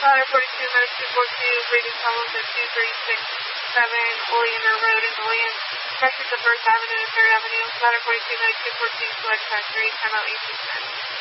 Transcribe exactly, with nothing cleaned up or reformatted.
Ladder forty-two, Meadow two forty-two, Breathing Problems at two three six seven Oleander Road in Olean. Texas at First Avenue and Third Avenue. Ladder forty-two, Meadow two fourteen, Select Track three, timeout eight two ten.